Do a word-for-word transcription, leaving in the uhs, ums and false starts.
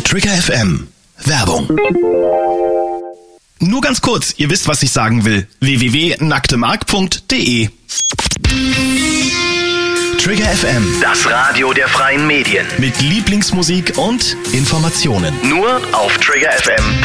Trigger F M. Werbung. Nur ganz kurz, ihr wisst, was ich sagen will. w w w punkt nacktemark punkt de Trigger F M. Das Radio der freien Medien. Mit Lieblingsmusik und Informationen. Nur auf trigger f m punkt de.